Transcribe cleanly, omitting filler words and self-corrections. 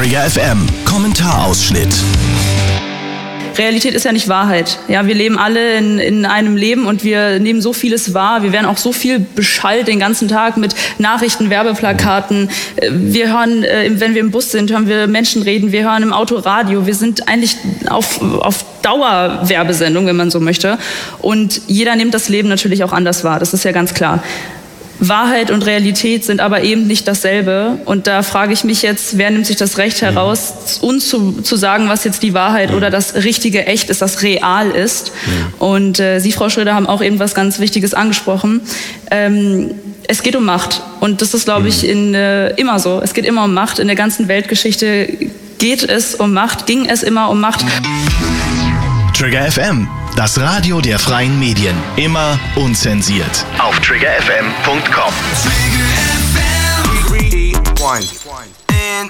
Trigger FM Kommentarausschnitt. Realität ist ja nicht Wahrheit. Ja, wir leben alle in einem Leben und wir nehmen so vieles wahr. Wir werden auch so viel beschallt den ganzen Tag mit Nachrichten, Werbeplakaten. Wir hören, wenn wir im Bus sind, hören wir Menschen reden. Wir hören im Auto Radio. Wir sind eigentlich auf Dauerwerbesendung, wenn man so möchte. Und jeder nimmt das Leben natürlich auch anders wahr. Das ist ja ganz klar. Wahrheit und Realität sind aber eben nicht dasselbe. Und da frage ich mich jetzt, wer nimmt sich das Recht heraus, uns zu sagen, was jetzt die Wahrheit oder das richtige Echt ist, das real ist. Und Sie, Frau Schröder, haben auch eben was ganz Wichtiges angesprochen. Es geht um Macht. Und das ist, glaube ich, immer so. Es geht immer um Macht. In der ganzen Weltgeschichte ging es immer um Macht. Trigger FM, das Radio der freien Medien. Immer unzensiert. Auf triggerfm.com. Trigger FM. 3, 2, 1.